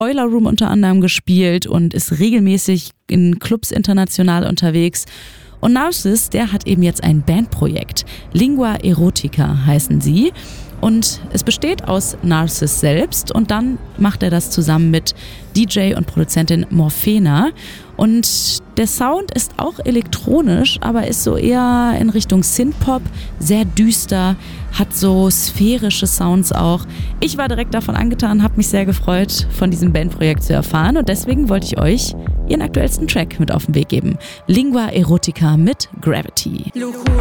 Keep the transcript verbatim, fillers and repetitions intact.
Boiler Room unter anderem gespielt und ist regelmäßig in Clubs international unterwegs. Und Narcissus, der hat eben jetzt ein Bandprojekt. Lingua Erotica heißen sie. Und es besteht aus Narcissus selbst und dann macht er das zusammen mit D J und Produzentin Morphena. Und der Sound ist auch elektronisch, aber ist so eher in Richtung Synthpop, sehr düster, hat so sphärische Sounds auch. Ich war direkt davon angetan, habe mich sehr gefreut, von diesem Bandprojekt zu erfahren und deswegen wollte ich euch ihren aktuellsten Track mit auf den Weg geben. Lingua Erotica mit Gravity.